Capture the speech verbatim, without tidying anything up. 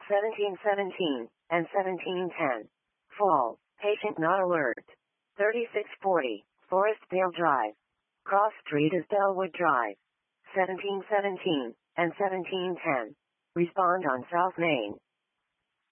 seventeen seventeen, and seventeen ten. Fall. Patient not alert. thirty-six forty, Forestdale Drive. Cross Street is Bellwood Drive. seventeen seventeen, and seventeen ten. Respond on South Main.